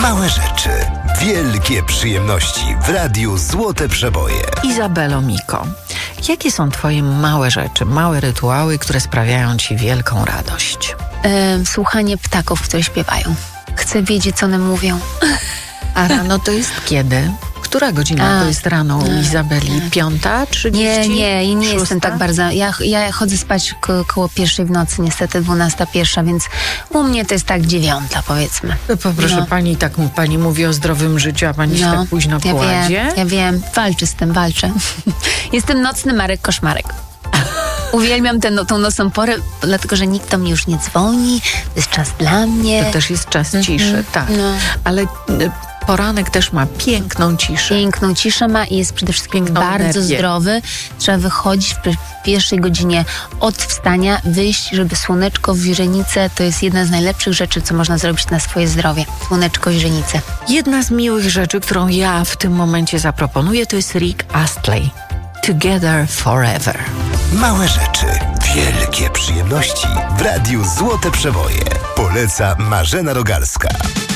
Małe rzeczy, wielkie przyjemności w Radiu Złote Przeboje. Izabelo Miko, jakie są twoje małe rzeczy, małe rytuały, które sprawiają ci wielką radość? Słuchanie ptaków, które śpiewają. Chcę wiedzieć, co one mówią. A rano to jest kiedy? Która godzina to jest rano u Izabeli? 5:30? Nie jestem tak bardzo. Ja chodzę spać koło 1:00 w nocy, niestety 12:01, więc u mnie to jest tak 9:00, powiedzmy. No poproszę, pani mówi o zdrowym życiu, a pani się tak późno kładzie? Ja wiem, walczę. Jestem nocny Marek Koszmarek. Uwielbiam tą nocną porę, dlatego że nikt do mnie już nie dzwoni, to jest czas dla mnie. To też jest czas ciszy, tak. No. Ale poranek też ma piękną ciszę. Piękną ciszę ma i jest przede wszystkim Piękną bardzo energię. zdrowy. Trzeba wychodzić w pierwszej godzinie od wstania, wyjść, żeby słoneczko w źrenice to jest jedna z najlepszych rzeczy, co można zrobić na swoje zdrowie. Słoneczko w źrenicy. Jedna z miłych rzeczy, którą ja w tym momencie zaproponuję, to jest Rick Astley. Together Forever. Małe rzeczy, wielkie przyjemności w Radiu Złote Przeboje. Poleca Marzena Rogalska.